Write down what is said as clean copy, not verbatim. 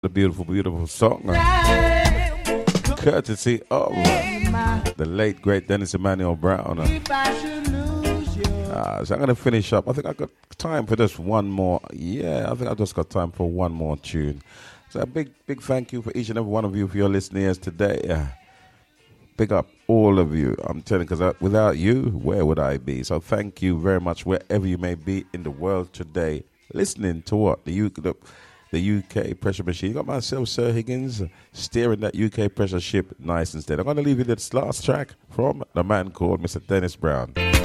The beautiful, beautiful song. Courtesy of the late, great Dennis Emmanuel Brown. So I'm going to finish up. I think I got time for just one more. Yeah, I think I just got time for one more tune. So a big, big thank you for each and every one of you for your listeners today. Big up all of you. I'm telling you, because without you, where would I be? So thank you very much wherever you may be in the world today. Listening to what? The UK pressure machine. You got myself, Sir Higgins, steering that UK pressure ship nice and steady. I'm going to leave you this last track from the man called Mr. Dennis Brown.